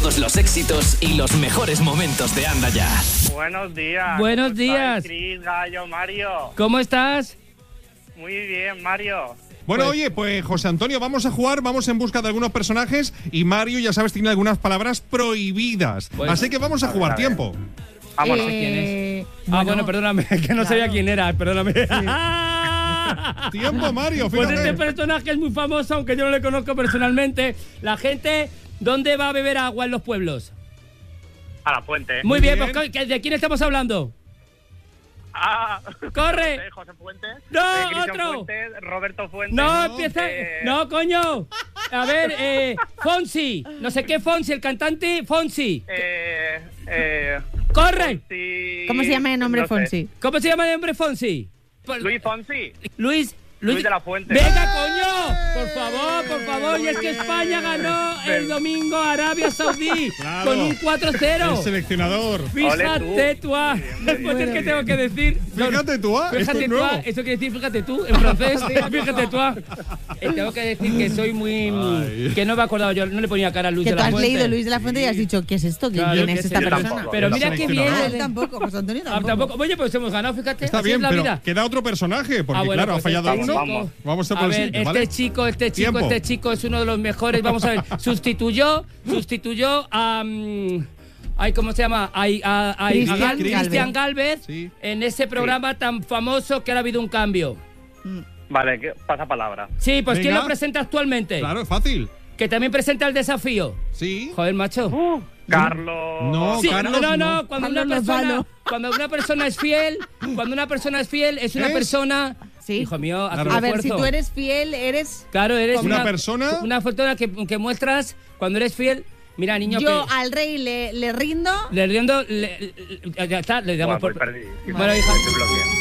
todos los éxitos y los mejores momentos de Anda Ya. Buenos días. Buenos días. Cris, Gallo, Mario. ¿Cómo estás? Muy bien, Mario. Bueno, oye, pues José Antonio, vamos a jugar, vamos en busca de algunos personajes y Mario, ya sabes, tiene algunas palabras prohibidas. Bueno, así que vamos a jugar, tiempo. Vámonos. ¿Quién es? Bueno, perdóname, que no sabía quién era, perdóname. Tiempo, Mario, Pues fíjate. este personaje es muy famoso, aunque yo no le conozco personalmente. La gente, ¿dónde va a beber agua en los pueblos? A la fuente. Muy bien, bien. pues ¿de quién estamos hablando? ¡Corre! José Fuentes. ¡No, Cristian otro! Fuentes, Roberto Fuentes. No, empieza. No, coño. A ver, Fonsi. No sé qué Fonsi, el cantante Fonsi. ¡Corre! Fonsi. ¿Cómo se llama el nombre No sé. Fonsi? ¿Cómo se llama el hombre Fonsi? Luis Fonsi. Luis Luis de la Fuente. ¡Venga, coño! Por favor. Y es que España ganó el domingo a Arabia Saudí Claro. con un 4-4-0. El seleccionador. Fíjate tú. Después es que tengo que decir. Fíjate tú, esto Fíjate es tú, nuevo. eso quiere decir fíjate tú, en francés. Fíjate tú. Tengo que decir que soy muy. Ay. Que no me he acordado yo, no le ponía cara a Luis Que de tú la has Fuente. leído Luis de la Fuente y has dicho, ¿qué es esto? Claro, ¿Quién que es esta sí, persona? tampoco. Pero El mira qué bien. seleccionador. Él tampoco, José Antonio Ah, tampoco. Oye, pues hemos ganado, fíjate. Está así bien, es la pero vida. queda otro personaje, porque Bueno, claro, pues ha fallado este uno. chico- Vamos a A por el ver, siguiente, este ¿vale? chico es uno de los mejores. Vamos a ver, sustituyó a. Ay, ¿cómo se llama? Cristian Gálvez Sí. en ese programa tan famoso que ahora ha habido un cambio. Vale, pasa palabra. Sí, pues ¿quién Venga. lo presenta actualmente? Claro, es fácil. Que también presenta el desafío. Sí. Joder, macho. Carlos. No, Sí, Carlos, no, cuando una persona es fiel, es una ¿Es? persona. Sí. Hijo mío, haz Claro. un A ver, si esfuerzo. tú eres fiel, eres... Claro, eres Una persona- Una persona que muestras cuando eres fiel. Mira, niño, Yo que al rey le rindo. le riendo, ya está, le damos Buah, por. pues perdí. Bueno, hija, Estoy bloqueado.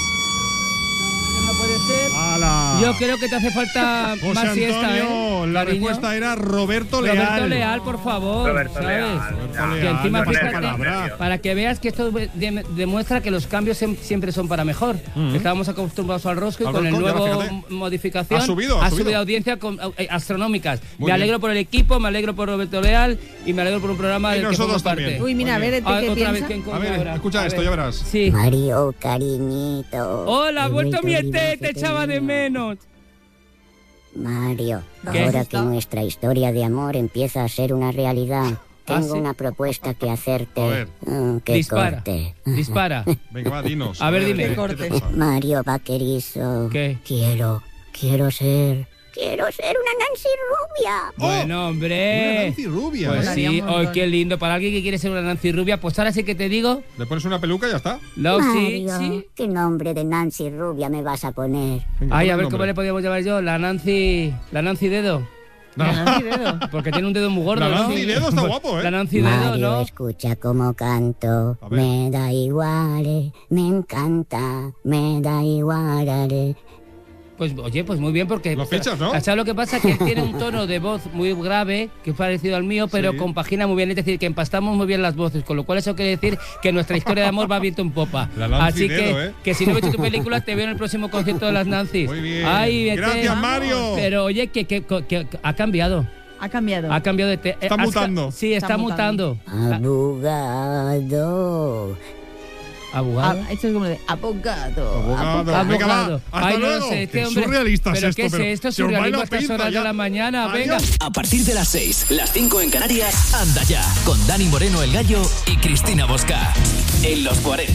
no puede ser. ¡Hala! Yo creo que te hace falta José más siesta, Antonio, la cariño? respuesta era Roberto Leal. Roberto Leal, por favor, Roberto ¿sabes? Leal. Roberto Que Leal, encima, me pone fíjate, palabra. para que veas que esto demuestra que los cambios siempre son para mejor. Estábamos acostumbrados al rosco y Al con el rosco, ya, nuevo fíjate. modificación Ha subido audiencia astronómicas. Muy Me alegro bien. por el equipo, me alegro por Roberto Leal y me alegro por un programa Y del que formo nosotros parte. también. Uy, mira, a Muy ver, bien. ¿qué Otra vez, piensa? ¿quién coño A ver, ahora? escucha A esto, ver. ya verás. Sí. Mario, cariñito. Hola, He vuelto mi a olvidar ET, que te echaba de tenía. menos. Mario, ¿Qué? ahora que nuestra historia de amor empieza a ser una realidad, tengo ¿sí? una propuesta que hacerte. A ver. Que Dispara. corte. Dispara. Venga, va, dinos. A ver, dime. ¿qué te Corte. pasa? Mario vaquerizo. ¿Qué? Quiero ser una Nancy rubia. Bueno, Una hombre. Nancy rubia, Pues ¿eh? Molaría sí, un montón. qué lindo. Para alguien que quiere ser una Nancy rubia, pues ahora sí que te digo. Le pones una peluca y ya está. No, sí, Mario, sí. ¿qué nombre de Nancy rubia me vas a poner? Venga, Ay, pon a el ver nombre. cómo le podíamos llamar yo. La Nancy Dedo. No. Porque tiene un dedo muy gordo. La ¿no? Nancy Dedo está guapo, ¿eh? La Nancy Dedo, Mario, ¿no? escucha cómo canto. A ver. Me da igual, me encanta, me da igual. Pues oye, pues muy bien porque... Lo fichas, ¿no? ¿Sabes lo que pasa? Que él tiene un tono de voz muy grave, que es parecido al mío, pero Sí. compagina muy bien. Es decir, que empastamos muy bien las voces, con lo cual eso quiere decir que nuestra historia de amor va viento en popa. La Nancy Así Dedo, ¿eh? que si no he visto tu película, te veo en el próximo concierto de las Nancy's. Muy bien. Ay, vete. Gracias, Mario. Pero oye, que ha cambiado. Ha cambiado. Ha cambiado de... Está mutando. Sí, está mutando. Abogado. ¿Abogado? Esto es como de abogado. Abogado. Venga, va. Hasta Ay, no luego. sé, este Qué hombre... surrealista es ¿Pero esto, qué es pero esto? se os va Surrealismo la a estas pinza horas ya. de la mañana. Adiós. Venga. A partir de las 6, las 5 en Canarias, Anda Ya, con Dani Moreno el Gallo y Cristina Bosca. En los 40.